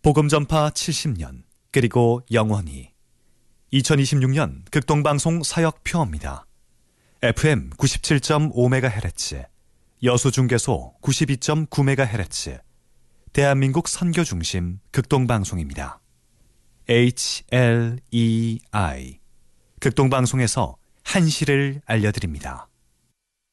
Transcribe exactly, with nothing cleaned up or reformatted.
복음전파 칠십 년, 그리고 영원히. 이천이십육 년 극동방송 사역표입니다. 에프엠 구십칠 점 오 메가헤르츠, 여수중계소 구십이 점 구 메가헤르츠, 대한민국 선교중심 극동방송입니다. 에이치 엘 이 아이, 극동방송에서 한시를 알려드립니다.